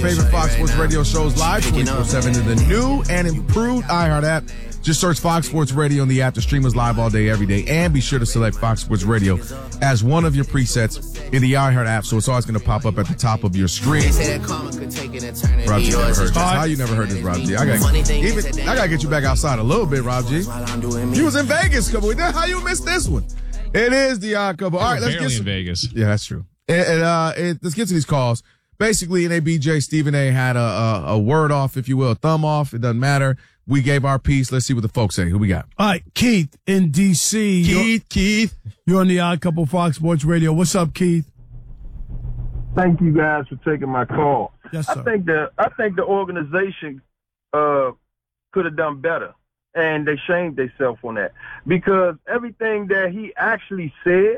favorite Fox Sports Radio shows live 24/7 in the new and improved iHeart app. Just search Fox Sports Radio in the app to stream us live all day, every day. And be sure to select Fox Sports Radio as one of your presets in the iHeart app, so it's always going to pop up at the top of your screen. Rob G, never heard this. How you never heard this, Rob G? I gotta get you back outside a little bit, Rob G. You was in Vegas a couple weeks. How you missed this one? It is the odd couple. All right, let's get in Vegas. Yeah, that's true. Let's get to these calls. Basically, NABJ, Stephen A. had a word off, if you will, a thumb off. It doesn't matter. We gave our piece. Let's see what the folks say. Who we got? All right, Keith in D.C. Keith. You're on the Odd Couple Fox Sports Radio. What's up, Keith? Thank you guys for taking my call. Yes, sir. I think the organization could have done better, and they shamed themselves on that, because everything that he actually said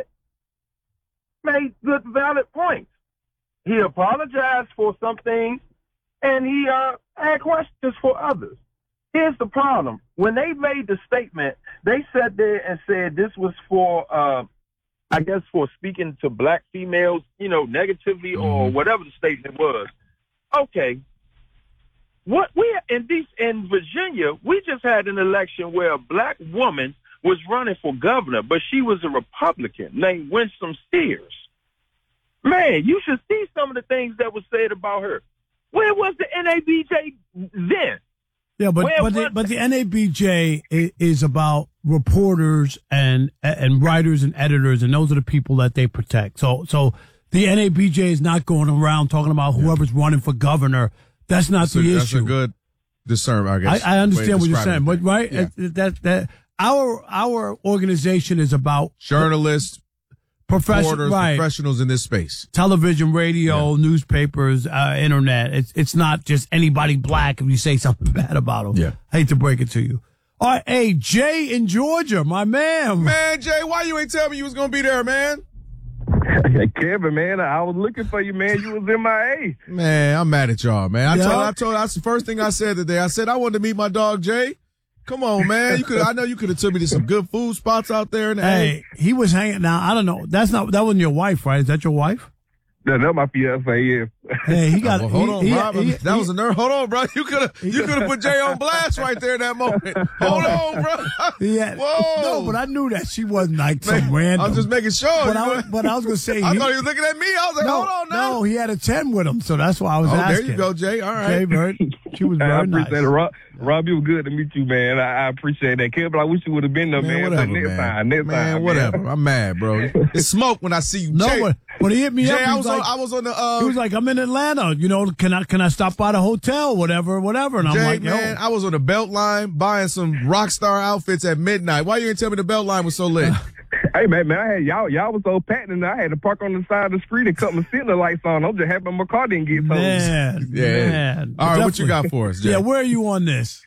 made good, valid points. He apologized for some things, and he had questions for others. Here's the problem. When they made the statement, they sat there and said this was for, I guess, for speaking to black females, negatively or whatever the statement was. Okay. What in Virginia, we just had an election where a black woman was running for governor, but she was a Republican named Winsome Sears. Man, you should see some of the things that was said about her. Where was the NABJ then? Yeah, but the NABJ is about reporters and writers and editors, and those are the people that they protect. So the NABJ is not going around talking about whoever's running for governor. That's not the issue. That's a good discernment, I guess. I understand what you're saying, but right? Yeah. That our organization is about journalists, reporters, right, professionals in this space. Television, radio, newspapers, internet. It's not just anybody black if you say something bad about them. Yeah. I hate to break it to you. All right, hey, Jay in Georgia, my man. Man, Jay, why you ain't tell me you was going to be there, man? Hey, Kevin, man, I was looking for you, man. You was MIA. Man, I'm mad at y'all, man. I told that's the first thing I said today. I said I wanted to meet my dog, Jay. Come on, man. I know you could have took me to some good food spots out there. Hey, he was hanging. Now, I don't know. That wasn't your wife, right? Is that your wife? No, that's my fiance, yeah. Hey, he got. Hold on, Rob. That was a nerve. Hold on, bro. You could have put Jay on blast right there in that moment. Hold on, bro. Whoa. No, but I knew that she wasn't like some random. I'm just making sure. But I was going to say. I thought he was looking at me. I was like, hold on now. No, he had a 10 with him, so that's why I was asking. There you go, Jay. All right. Jay Bird. She was very nice. I appreciate it, Rob, it was good to meet you, man. I appreciate that, Kevin. I wish you would have been there, man. Whatever, next man. time. Whatever. I'm mad, bro. It's smoke when I see you. No, Jay, when he hit me up, I was on the. He was like, I'm in Atlanta. Can I stop by the hotel? Whatever. And I'm Jay, like, man, I was on the Beltline buying some rock star outfits at midnight. Why you didn't tell me the Beltline was so lit? Hey, man, I had y'all was so packed, and I had to park on the side of the street and cut my signal lights on. I'm just happy my car didn't get towed. Man. All right, what you got for us, Jay? Yeah, where are you on this?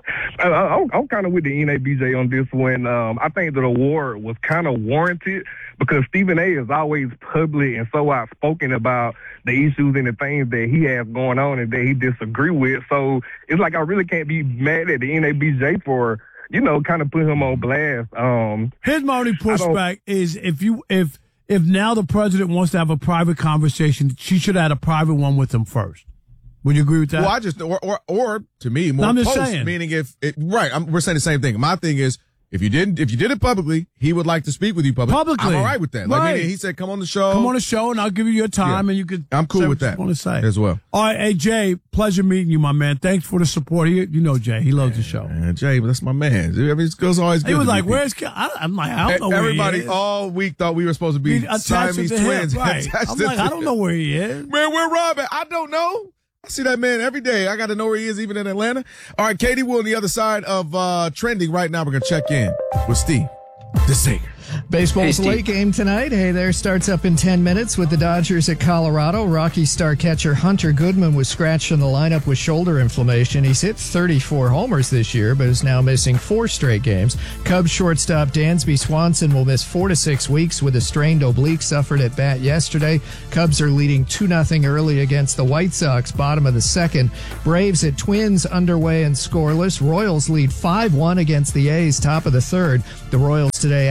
I'm kind of with the NABJ on this one. I think that award was kind of warranted because Stephen A. is always public and so outspoken about the issues and the things that he has going on and that he disagree with. So it's like I really can't be mad at the NABJ for, kind of put him on blast. Here's my only pushback is if now the president wants to have a private conversation, she should have had a private one with him first. Would you agree with that? Well, or to me, more I'm just post, saying. meaning we're saying the same thing. My thing is, if you did it publicly, he would like to speak with you publicly. I'm all right with that. Right. Like he said, come on the show, and I'll give you your time, and you could. I'm cool with that. Want to say as well. All right, hey Jay, pleasure meeting you, my man. Thanks for the support. Jay, he loves the show. Man, Jay, that's my man. I mean, it's always good. He was like, "Where's?" I'm like, I don't know. Everybody where he is. all week thought we were supposed to be Siamese twins. Right. I'm like, I don't know where he is. Man, where Rob at? I don't know. I see that man every day. I got to know where he is, even in Atlanta. All right, Katie Wool on the other side of trending right now. We're going to check in with Steve DeSager. Baseball's late game tonight. Hey there, starts up in 10 minutes with the Dodgers at Colorado. Rockies star catcher Hunter Goodman was scratched in the lineup with shoulder inflammation. He's hit 34 homers this year, but is now missing 4 straight games. Cubs shortstop Dansby Swanson will miss 4 to 6 weeks with a strained oblique suffered at bat yesterday. Cubs are leading 2-0 early against the White Sox, bottom of the second. Braves at Twins underway and scoreless. Royals lead 5-1 against the A's, top of the third. The Royals today activated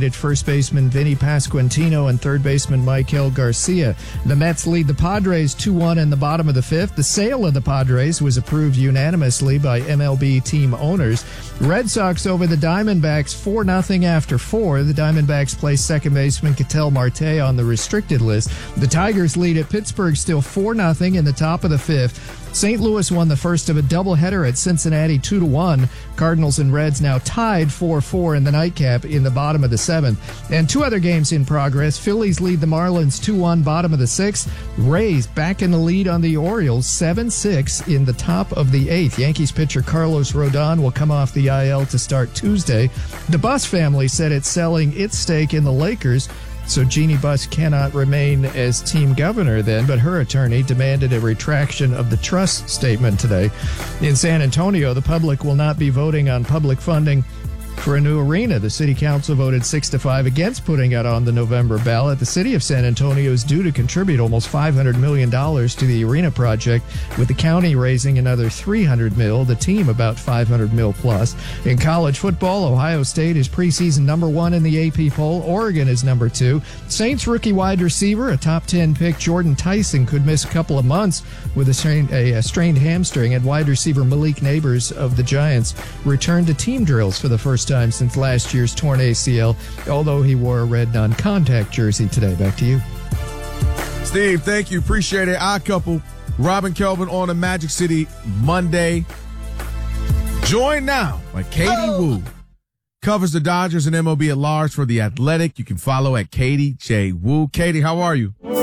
traded first baseman Vinny Pasquantino and third baseman Michael Garcia. The Mets lead the Padres 2-1 in the bottom of the fifth. The sale of the Padres was approved unanimously by MLB team owners. Red Sox over the Diamondbacks 4-0 after 4. The Diamondbacks place second baseman Ketel Marte on the restricted list. The Tigers lead at Pittsburgh still 4-0 in the top of the fifth. St. Louis won the first of a doubleheader at Cincinnati 2-1. Cardinals and Reds now tied 4-4 in the nightcap in the bottom of the seventh. And two other games in progress. Phillies lead the Marlins 2-1 bottom of the sixth. Rays back in the lead on the Orioles 7-6 in the top of the eighth. Yankees pitcher Carlos Rodon will come off the IL to start Tuesday. The Buss family said it's selling its stake in the Lakers, so Jeannie Buss cannot remain as team governor then, but her attorney demanded a retraction of the trust statement today. In San Antonio, the public will not be voting on public funding for a new arena. The city council voted 6-5 against putting it on the November ballot. The city of San Antonio is due to contribute almost $500 million to the arena project, with the county raising another $300 million, the team about $500 million plus. In college football, Ohio State is preseason number 1 in the AP poll. Oregon is number 2. Saints rookie wide receiver, a top 10 pick, Jordan Tyson, could miss a couple of months with a strained hamstring, and wide receiver Malik Neighbors of the Giants returned to team drills for the first time since last year's torn ACL, although he wore a red non-contact jersey today. Back to you. Steve, thank you. Appreciate it. Odd Couple, Robin Kelvin on a Magic City Monday. Joined now by Katie Woo. Covers the Dodgers and MLB at large for The Athletic. You can follow at Katie J. Woo. Katie, how are you?